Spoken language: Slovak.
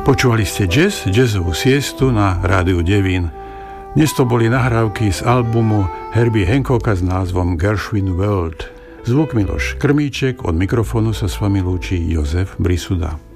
Počúvali ste jazzovú siestu na Rádiu Devín. Dnes to boli nahrávky z albumu Herbie Hancocka s názvom Gershwin World. Zvuk Miloš Krmíček, od mikrofónu sa s vami lúči Jozef Brisuda.